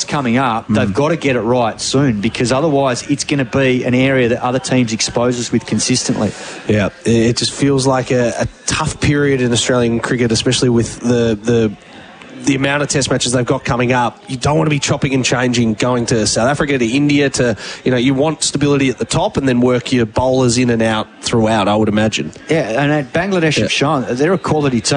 coming up, they've got to get it right soon, because otherwise it's going to be an area that other teams expose us with consistently. Yeah, it just feels like a tough period in Australian cricket, especially with the amount of test matches they've got coming up. You don't want to be chopping and changing, going to South Africa, to India, to, you want stability at the top and then work your bowlers in and out throughout, I would imagine. Yeah, and Bangladesh have shown they're a quality team.